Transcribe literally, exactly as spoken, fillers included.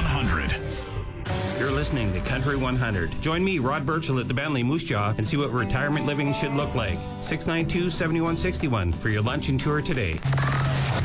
hundred. You're listening to Country one hundred. Join me, Rod Burchell, at the Bentley Moose Jaw and see what retirement living should look like. six nine two, seven one six one for your lunch and tour today.